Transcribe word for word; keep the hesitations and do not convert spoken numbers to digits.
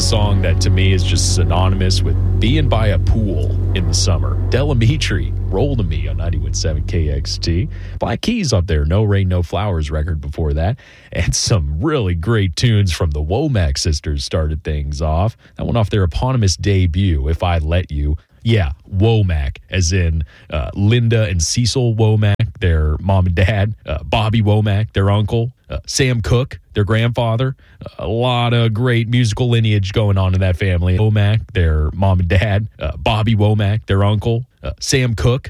song that to me is just synonymous with being by a pool in the summer. Del Amitri, Roll to Me on ninety-one point seven K X T. Black Keys up there, No Rain, No Flowers record before that. And some really great tunes from the Womack sisters started things off. That one off their eponymous debut, If I Let You. Yeah, Womack, as in uh, Linda and Cecil Womack, their mom and dad, uh, Bobby Womack, their uncle, uh, Sam Cooke, their grandfather. A lot of great musical lineage going on in that family. Womack, their mom and dad, uh, Bobby Womack, their uncle, uh, Sam Cooke,